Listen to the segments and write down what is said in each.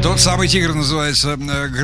Тот самый «Тигр» называется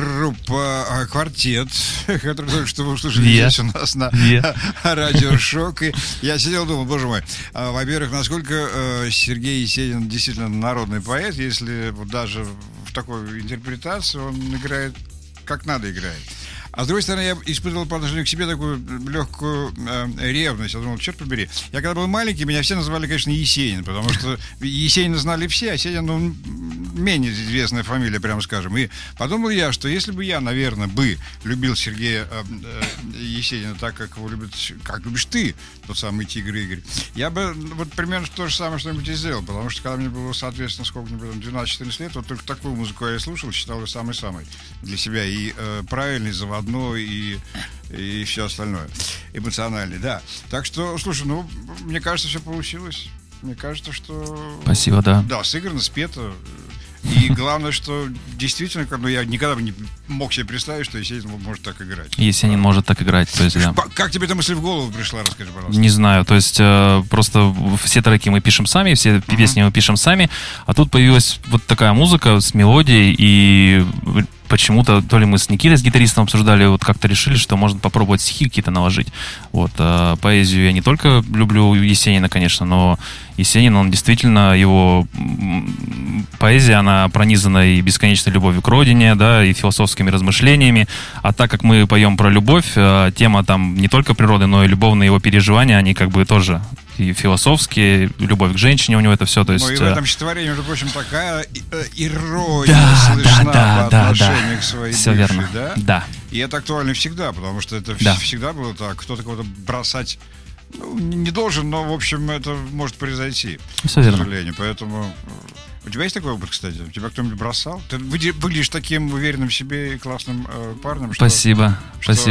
группа «Квартет», который только что вы услышали здесь у нас на радио «Шок». И я сидел и думал, боже мой, во-первых, насколько Сергей Есенин действительно народный поэт, если вот даже в такой интерпретации он играет как надо играет. А с другой стороны, я испытывал по отношению к себе такую легкую ревность. Я думал, черт побери. Я когда был маленький, меня все называли, конечно, Есенин, потому что Есенина знали все, а Есенин, ну, менее известная фамилия, прямо скажем. И подумал я, что если бы я, наверное, любил Сергея Есенина так, как его любит, как любишь ты, тот самый «Тигр» Игорь, я бы вот примерно то же самое что-нибудь и сделал, потому что когда мне было, соответственно, сколько-нибудь, 12-14 лет, вот только такую музыку я слушал, считал ее самой-самой для себя и правильный, заводной, и все остальное. Эмоциональный, да. Так что, слушай, ну, мне кажется, все получилось. Мне кажется, что... Спасибо, да. Да, сыграно, спето. И главное, что действительно, я никогда бы не мог себе представить, что Есенин может так играть. Есенин может так играть, то есть, да. Как тебе эта мысль в голову пришла, расскажи, пожалуйста. Не знаю, то есть просто все треки мы пишем сами, все песни мы пишем сами, а тут появилась вот такая музыка с мелодией, и почему-то, то ли мы с Никитой, с гитаристом обсуждали, вот как-то решили, что можно попробовать стихи какие-то наложить. Вот, поэзию я не только люблю Есенина, конечно, но Есенин, он действительно, его поэзия, она пронизана и бесконечной любовью к родине, да, и философскими размышлениями. А так как мы поем про любовь, тема там не только природы, но и любовные его переживания, они как бы тоже и философские, любовь к женщине у него это все, то есть... Ну и в этом стихотворении, между прочим, такая ирония слышна по отношению к своей все бывшей, верно. да? Да. И это актуально всегда, потому что это всегда было так. Кто-то кого-то бросать не должен, но, в общем, это может произойти. Все верно. К сожалению, поэтому... У тебя есть такой опыт, кстати? Тебя кто-нибудь бросал? Ты выглядишь таким уверенным в себе и классным парнем. Спасибо.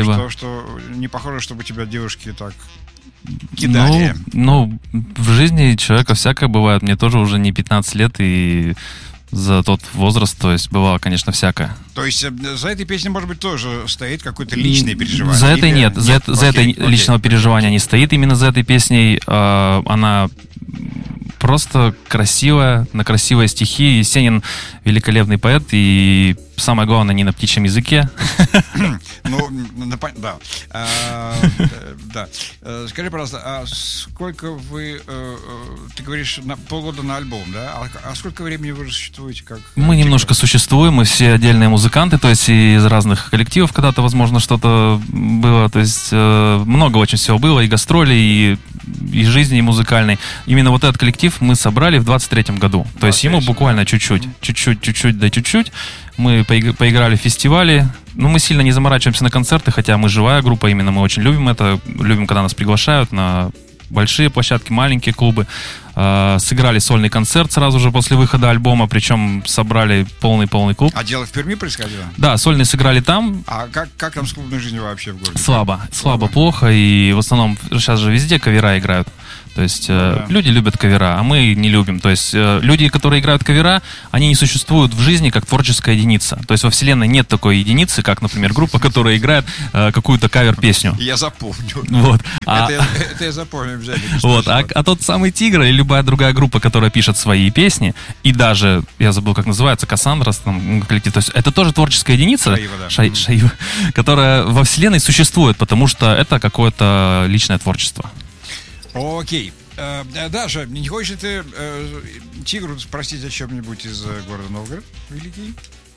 Что не похоже, чтобы тебя девушки так кидали. Ну, в жизни человека всякое бывает. Мне тоже уже не 15 лет, и за тот возраст, то есть бывало, конечно, всякое. То есть за этой песней, может быть, тоже стоит какое-то личное переживание? За этой нет. За этой личного переживания не стоит. Именно за этой песней она... просто красивая, на красивые стихи. Есенин великолепный поэт, и самое главное, не на птичьем языке. Ну, да. Да. Скажи, пожалуйста, а сколько вы, ты говоришь, полгода на альбом, да? А сколько времени вы существуете? Мы немножко существуем, мы все отдельные музыканты, то есть из разных коллективов когда-то, возможно, что-то было, то есть много очень всего было, и гастроли, и жизни музыкальной. Именно вот этот коллектив мы собрали в 23-м году. То есть ему буквально чуть-чуть, да чуть-чуть. Мы поиграли в фестивале. Ну, мы сильно не заморачиваемся на концерты, хотя мы живая группа, именно мы очень любим это. Любим, когда нас приглашают на большие площадки, маленькие клубы. Сыграли сольный концерт сразу же после выхода альбома, причем собрали полный клуб. А дело в Перми происходило? Да, сольный сыграли там. А как там с клубной жизнью вообще в городе? Слабо, плохо, и в основном сейчас же везде кавера играют. То есть люди любят кавера, а мы не любим. То есть люди, которые играют кавера, они не существуют в жизни как творческая единица. То есть во вселенной нет такой единицы, как, например, группа, которая играет какую-то кавер-песню. Я запомню. Вот. Это я запомню обязательно. Вот. А тот самый «Тигр» или любая другая группа, которая пишет свои песни, и даже, я забыл, как называется, Кассандра, там, коллектив, то есть это тоже творческая единица, Шаива, которая во вселенной существует, потому что это какое-то личное творчество. Окей. Даша, не хочешь ли ты Тигру спросить о чем-нибудь из города Новгород, великий?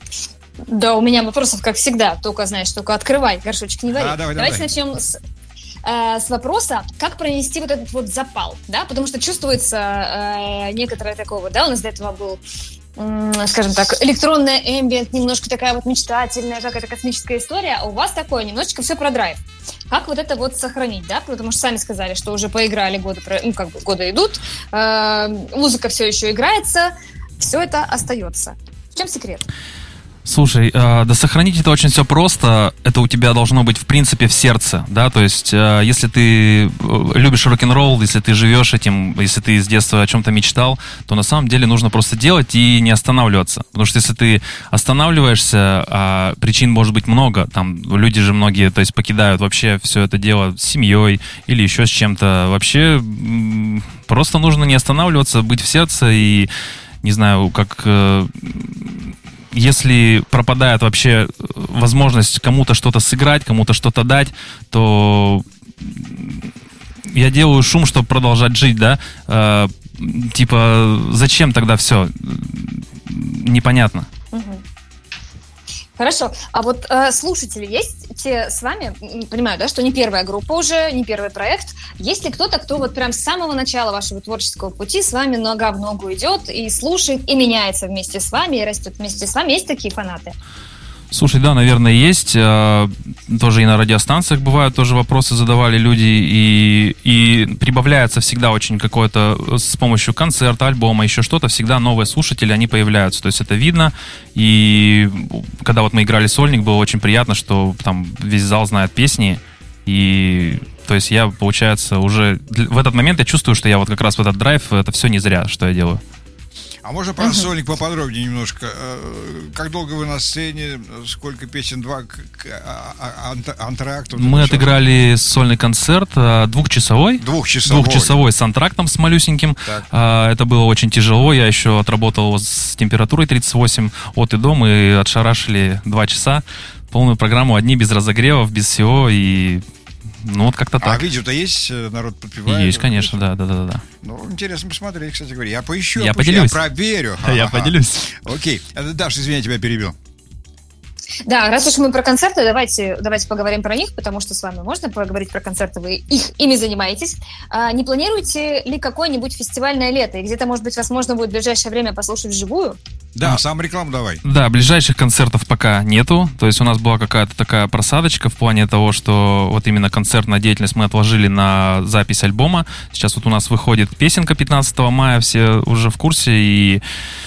Да, у меня вопросов, как всегда. Только открывай, горшочек не вари. Давайте начнем с вопроса, как пронести вот этот вот запал, да, потому что чувствуется некоторое такого, да, у нас до этого был, скажем так, электронная эмбиент, немножко такая вот мечтательная, какая-то космическая история, а у вас такое, немножечко все про драйв. Как вот это вот сохранить, да, потому что сами сказали, что уже поиграли, годы идут, музыка все еще играется, все это остается. В чем секрет? Слушай, да сохранить это очень все просто. Это у тебя должно быть, в принципе, в сердце, да, то есть, если ты любишь рок-н-ролл, если ты живешь этим, если ты с детства о чем-то мечтал, то на самом деле нужно просто делать и не останавливаться. Потому что если ты останавливаешься, причин может быть много, там люди же многие, то есть, покидают вообще все это дело с семьей или еще с чем-то. Вообще, просто нужно не останавливаться, быть в сердце и, не знаю, как... если пропадает вообще возможность кому-то что-то сыграть, кому-то что-то дать, то я делаю шум, чтобы продолжать жить, да? Типа, зачем тогда все? Непонятно. Хорошо. А вот слушатели есть те с вами? Понимаю, да, что не первая группа уже, не первый проект. Есть ли кто-то, кто вот прям с самого начала вашего творческого пути с вами нога в ногу идет и слушает, и меняется вместе с вами, и растет вместе с вами? Есть такие фанаты? Слушай, да, наверное, есть. Тоже и на радиостанциях бывают, тоже вопросы задавали люди, и прибавляется всегда очень какое-то, с помощью концерта, альбома, еще что-то, всегда новые слушатели, они появляются. То есть это видно, и когда вот мы играли «Сольник», было очень приятно, что там весь зал знает песни, и то есть я, получается, уже в этот момент я чувствую, что я вот как раз в этот драйв, это все не зря, что я делаю. А можно про «Сольник» поподробнее немножко? Как долго вы на сцене? Сколько песен? 2 антракт? Мы отыграли сольный концерт двухчасовой. Двухчасовой с антрактом, с малюсеньким. Это было очень тяжело. Я еще отработал с температурой 38 от и до. Мы отшарашили 2 часа. Полную программу, одни без разогревов, без всего. И ну вот как-то так. А видео-то есть? Народ подпевает? Есть, конечно, да. Ну, интересно посмотреть, кстати говоря. Я поищу, я поделюсь. Я проверю. Я поделюсь. Окей. Даш, извини, я тебя перебил. Да, раз уж мы про концерты, давайте поговорим про них, потому что с вами можно поговорить про концерты, вы ими занимаетесь. Не планируете ли какое-нибудь фестивальное лето? И где-то, может быть, вас можно будет в ближайшее время послушать вживую? Да, сам рекламу давай. Да, ближайших концертов пока нету. То есть у нас была какая-то такая просадочка в плане того, что вот именно концертная деятельность мы отложили на запись альбома. Сейчас вот у нас выходит песенка 15 мая, все уже в курсе, и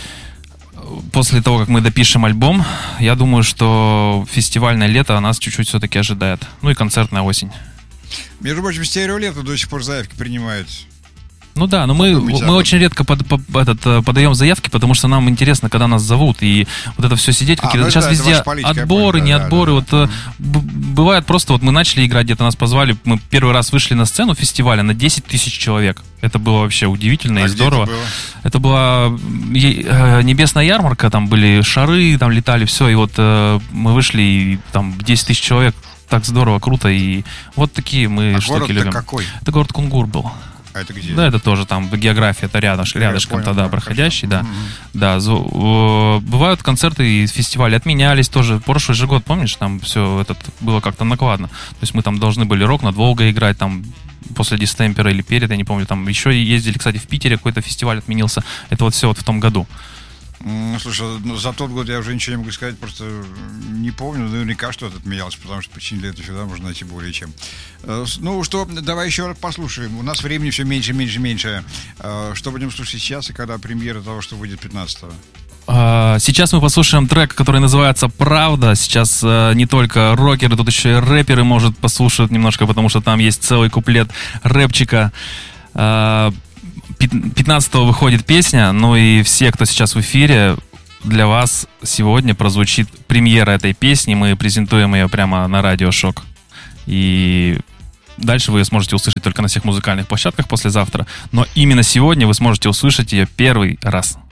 после того, как мы допишем альбом, я думаю, что фестивальное лето нас чуть-чуть все-таки ожидает. Ну и концертная осень. Между прочим, «Стереолето» до сих пор заявки принимают. Ну да, но мы очень редко подаем заявки, потому что нам интересно, когда нас зовут, и вот это все сидеть, какие-то сейчас везде отборы, не отборы, вот бывает просто, вот мы начали играть, где-то нас позвали, мы первый раз вышли на сцену фестиваля на 10 тысяч человек. Это было вообще удивительно и здорово. Это была небесная ярмарка, там были шары, там летали, все, и вот мы вышли, и там 10 тысяч человек, так здорово, круто, и вот такие мы штуки любим. Какой? Это город Кунгур был. А это где? Да, это тоже там география, это рядышком тогда проходящий, да. Да, бывают концерты и фестивали отменялись тоже. Прошлый же год, помнишь, там все было как-то накладно. То есть мы там должны были «Рок над Волгой» играть, там после Дистемпера или перед, я не помню, там еще ездили, кстати, в Питере какой-то фестиваль отменился. Это вот все вот в том году. Слушай, за тот год я уже ничего не могу сказать, просто не помню, наверняка что-то отменялось, потому что причин для этого всегда можно найти более чем. Ну что, давай еще раз послушаем. У нас времени все меньше. Что будем слушать сейчас и когда премьера того, что выйдет 15-го? Сейчас мы послушаем трек, который называется «Правда». Сейчас не только рокеры, тут еще и рэперы, может, послушают немножко, потому что там есть целый куплет рэпчика. 15-го выходит песня, ну и все, кто сейчас в эфире, для вас сегодня прозвучит премьера этой песни. Мы презентуем ее прямо на Радио Шок. И дальше вы ее сможете услышать только на всех музыкальных площадках послезавтра. Но именно сегодня вы сможете услышать ее первый раз.